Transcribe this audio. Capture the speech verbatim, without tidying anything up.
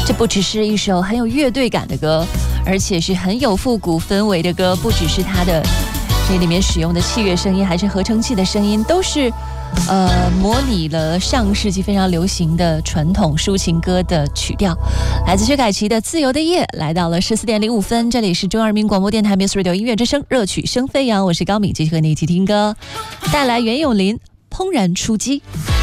这不只是一首很有乐队感的歌，而且是很有复古氛围的歌，不只是它的这里面使用的器乐声音，还是合成器的声音，都是呃模拟了上世纪非常流行的传统抒情歌的曲调。来自薛凯琪的《自由的夜》，来到了十四点零五分，这里是中央人民广播电台 Muse Radio 音乐之声，热曲声飞扬，我是高敏，继续和你一起听歌，带来袁咏琳《怦然出击》。